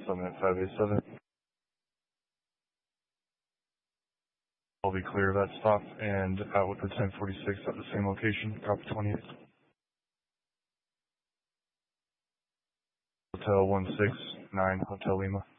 Summit 587. I'll be clear of that stop and out with the 1046 at the same location. Copy 28. Hotel 169, Hotel Lima.